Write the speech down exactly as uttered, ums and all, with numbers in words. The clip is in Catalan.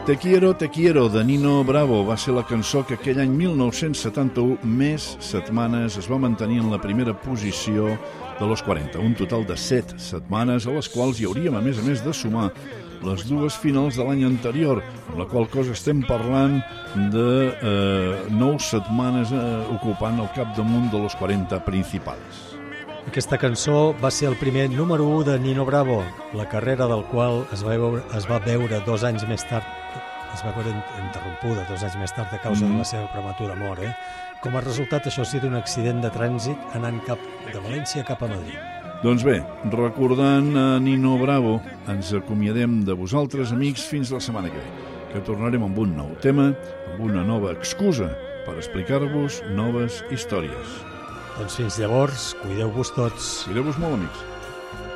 Te quiero, te quiero, de Nino Bravo, va ser la cançó que aquell any mil nou-cents setanta-u, més setmanes, es va mantenir en la primera posició de los quaranta, un total de set setmanes, a les quals hi hauríem, a més a més, de sumar les dues finals de l'any anterior, amb la qual cosa estem parlant de eh, nou setmanes eh, ocupant el capdamunt de los quaranta principals. Aquesta cançó va ser el primer número u de Nino Bravo, la carrera del qual es va veure, es va veure dos anys més tard, es va veure interrompuda dos anys més tard a causa mm. de la seva prematura mort. Eh? Com a resultat, això ha sigut un accident de trànsit anant cap de València cap a Madrid. Doncs bé, recordant a Nino Bravo, ens acomiadem de vosaltres, amics, fins la setmana que ve, que tornarem amb un nou tema, amb una nova excusa per explicar-vos noves històries. Doncs fins llavors, cuideu-vos tots. Cuideu-vos molt, amics.